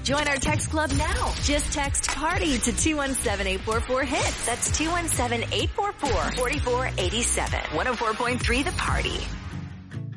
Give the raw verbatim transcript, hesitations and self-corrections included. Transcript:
Join our text club now. Just text PARTY to two one seven, eight four four, HIT. That's two one seven, eight four four, four four eight seven. one oh four point three The Party.